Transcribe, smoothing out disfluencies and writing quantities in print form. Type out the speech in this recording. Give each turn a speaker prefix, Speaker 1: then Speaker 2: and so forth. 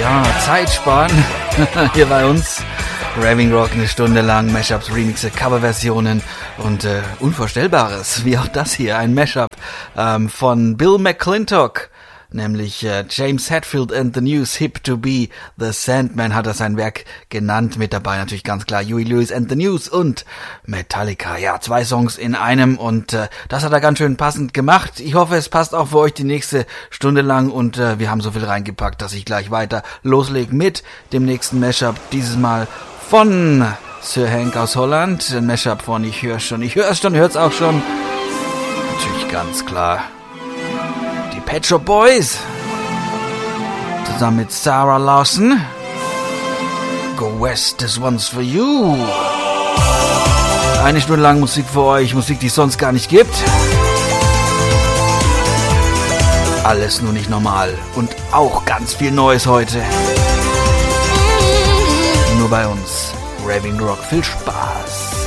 Speaker 1: Ja, Zeit sparen. Hier bei uns. Raving Rock eine Stunde lang. Mashups, Remixe, Coverversionen und Unvorstellbares. Wie auch das hier. Ein Mashup von Bill McClintock. Nämlich James Hetfield and the News, Hip to Be the Sandman hat er sein Werk genannt. Mit dabei natürlich ganz klar Huey Lewis and the News und Metallica. Ja, 2 Songs in einem und das hat er ganz schön passend gemacht. Ich hoffe, es passt auch für euch die nächste Stunde lang und wir haben so viel reingepackt, dass ich gleich weiter loslege mit dem nächsten Mashup. Dieses Mal von Sir Hank aus Holland. Ein Mashup von Ich höre es schon, hört's auch schon. Natürlich ganz klar Pet Shop Boys zusammen mit Sarah Larson. Go West, this one's for you. 1 Stunde lang Musik für euch, Musik, die es sonst gar nicht gibt. Alles nur nicht normal und auch ganz viel Neues heute. Nur bei uns. Raving Rock, viel Spaß.